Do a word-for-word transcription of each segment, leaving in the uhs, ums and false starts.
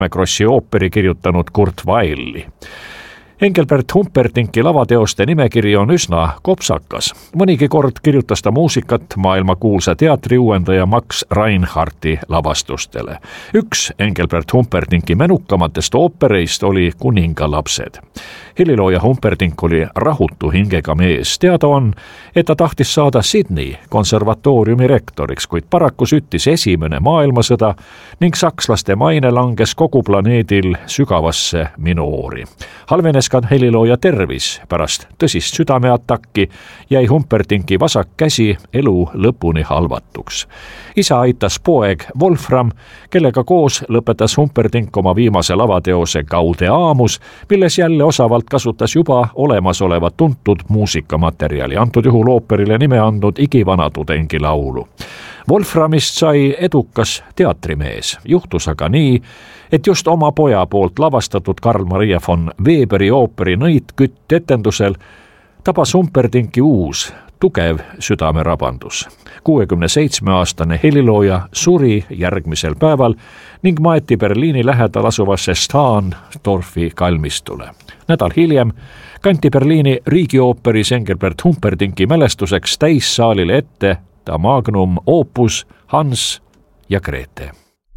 Krossi ooperi kirjutanud Kurt Weilli. Engelbert Humperdincky lavateoste nimekiri on üsna kopsakas. Mõnigi kord kirjutas ta muusikat maailmakuulsa teatriuuendaja Max Reinhardti lavastustele. Üks Engelbert Humperdincky menukamatest oopereist oli Kuningalapsed. Helilooja Humperdinck oli rahutu hingega mees. Teada on, et ta tahtis saada Sydney konservatooriumi rektoriks, kuid paraku süttis esimene maailmasõda ning sakslaste maine langes kogu planeedil sügavasse minoori. Halvenes ka helilooja tervis. Pärast tõsist südameatakki jäi Humperdincky vasak käsi elu lõpuni halvatuks. Isa aitas poeg Wolfram, kellega koos lõpetas Humperdinck oma viimase lavateose Gaudeamus, milles jälle osavalt kasutas juba olemasolevat tuntud muusikamaterjali, antud juhul ooperile nime andnud igivana tudengi laulu. Wolframist sai edukas teatrimees. Juhtus aga nii, et just oma poja poolt lavastatud Karl Maria von Weberi ooperi Nõidkütt etendusel tabas Humperdincky uus, tugev südamerabandus. kuuekümne seitsme aastane helilooja suri järgmisel päeval ning maeti Berliini lähedal asuvasse Stahndorfi kalmistule. Nädal hiljem kanti Berliini riigiooperis Engelbert Humperdincky mälestuseks täissaalile ette ta magnum opus Hans ja Grete.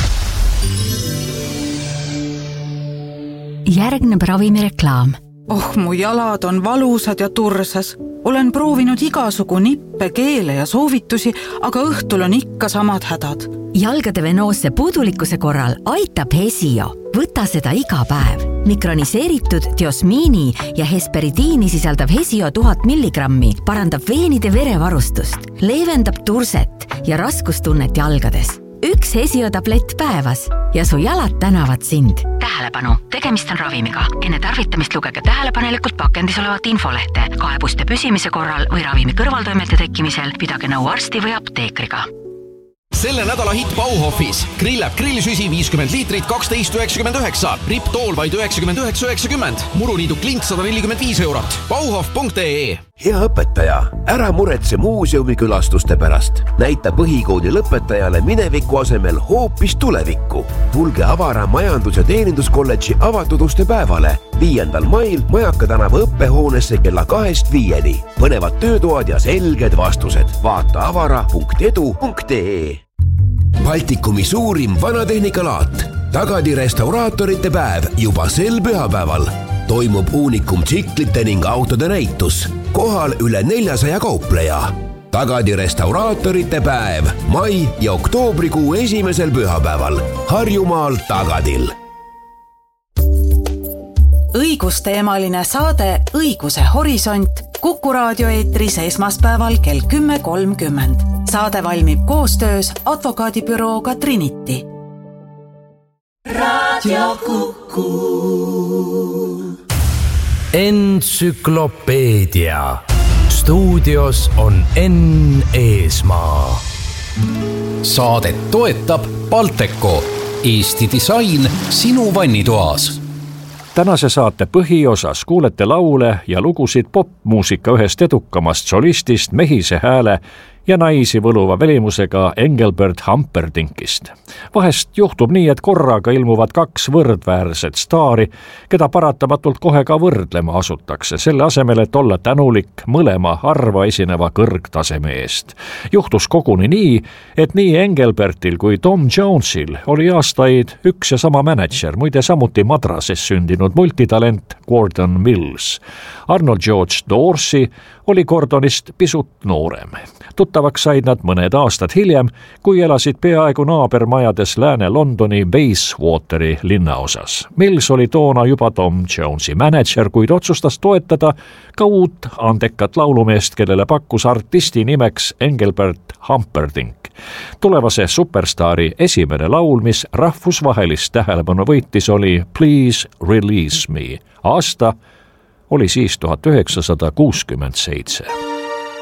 Järgneb ravimireklaam. Oh, mu jalad on valusad ja tursas. Olen proovinud igasugu nippe, keele ja soovitusi, aga õhtul on ikka samad hädad. Jalgade venoosse puudulikkuse korral aitab Hesio. Võta seda iga päev. Mikroniseeritud diosmiini ja hesperidiini sisaldav Hesio tuhat milligrammi parandab veenide verevarustust, leevendab turset ja raskustunnet jalgades. Üks Hesio tablett päevas ja su jalad tänavad sind. Tähelepanu, tegemist on ravimiga. Enne tarvitamist lugege tähelepanelikult pakendis olevat infolehte. Kaebuste püsimise korral või ravimi kõrvaltoimete tekkimisel pidage nõu arsti või apteekriga. Selle nädala hitt Bauhofis. Grillab grillisüsi viiskümmend liitrit kaksteist üheksakümmend üheksa. Ripptool vaid üheksakümmend üheksa üheksakümmend. Muruniidu klint sada nelikümmend viis eurot. Bauhof punkt ee. Hea õpetaja, ära muretse muuseumi külastuste pärast. Näita põhikooli lõpetajale mineviku asemel hoopis tulevikku. Tulge Avara majandus- ja teeninduskolledži avatud uste päevale. viiendal mail Majaka tänava õppehoonesse kella kahest viieni. Põnevad töötoad ja selged vastused. Vaata avara punkt edu punkt ee. Baltikumi suurim vanatehnikalaat. Tagadi restauraatorite päev juba sel pühapäeval. Toimub uunikum tsiklite ning autode näitus. Kohal üle neljasaja kaupleja. Tagadi restauraatorite päev mai ja oktoobrikuu esimesel pühapäeval. Harjumaal Tagadil. Õigusteemaline saade Õiguse horisont Kuku raadio eetris esmaspäeval kell kümme kolmkümmend. Saade valmib koostöös advokaadibürooga Trinity. Radio Kuku. Entsüklopeedia. Stuudios on Enn Eesmaa. Saadet toetab Balteco. Eesti disain sinu vannitoas. Tänase saate põhiosas kuulete laule ja lugusid popmuusika ühest edukamast solistist mehise hääle ja naisi võluva välimusega Engelbert Humperdinckist. Vahest juhtub nii, et korraga ilmuvad kaks võrdväärset staari, keda paratamatult kohe ka võrdlema asutakse, selle asemel, et olla tänulik mõlema harva esineva kõrgtaseme eest. Juhtus koguni nii, et nii Engelbertil kui Tom Jonesil oli aastaid üks ja sama mänedžer, muide samuti Madrases sündinud multitalent Gordon Mills. Arnold George Dorsey oli Gordonist pisut noorem. Tuttavaks said nad mõned aastad hiljem, kui elasid peaaegu naabermajades Lääne-Londoni Bayswateri linnaosas. Mills oli toona juba Tom Jonesi mänedžer, kuid otsustas toetada ka uut andekat laulumeest, kellele pakkus artisti nimeks Engelbert Humperdinck. Tulevase superstaari esimene laul, mis rahvusvahelist tähelepanu võitis, oli Please Release Me. Aasta oli siis tuhat üheksasada kuuskümmend seitse.